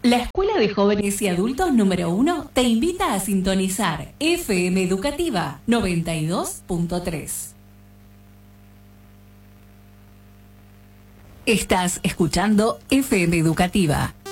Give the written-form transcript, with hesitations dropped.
La Escuela de Jóvenes y Adultos número 1 te invita a sintonizar FM Educativa 92.3. Estás escuchando FM Educativa